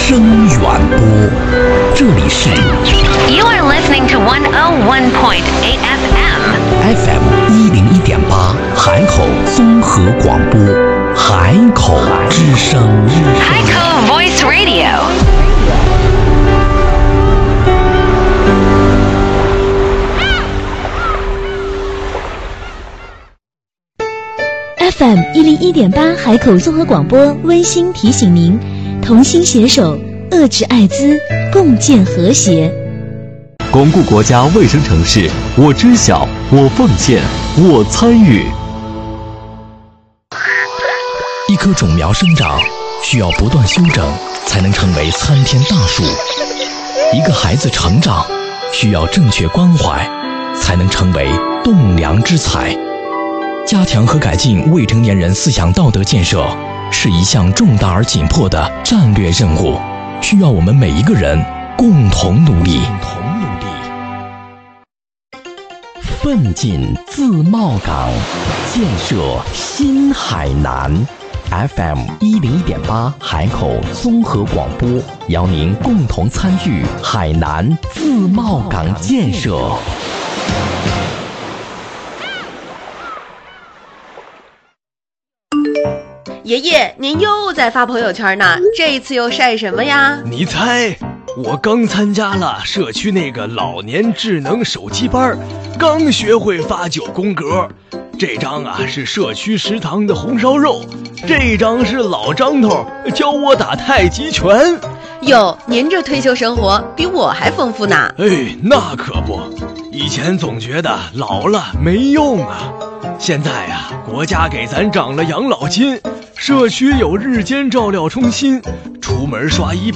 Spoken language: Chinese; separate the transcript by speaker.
Speaker 1: 声远播，这里是
Speaker 2: You are listening to 101.8
Speaker 1: FM 101.8海口综合广播，海口之声。
Speaker 2: 海口 Voice Radio。
Speaker 3: FM 101.8海口综合广播温馨提醒您：同心携手，遏制艾滋，共建和谐。
Speaker 4: 巩固国家卫生城市，我知晓，我奉献，我参与。
Speaker 1: 一棵种苗生长需要不断修整，才能成为参天大树；一个孩子成长需要正确关怀，才能成为栋梁之才。加强和改进未成年人思想道德建设是一项重大而紧迫的战略任务，需要我们每一个人共同努力。奋进自贸港，建设新海南。FM 101.8海口综合广播，邀您共同参与海南自贸港建设。
Speaker 5: 爷爷，您又在发朋友圈呢，这一次又晒什么呀？
Speaker 6: 你猜，我刚参加了社区那个老年智能手机班，刚学会发9宫格。这张啊是社区食堂的红烧肉，这张是老张头教我打太极拳。
Speaker 5: 哟，您这退休生活比我还丰富呢。
Speaker 6: 哎，那可不，以前总觉得老了没用啊，现在啊，国家给咱涨了养老金，社区有日间照料中心，出门刷1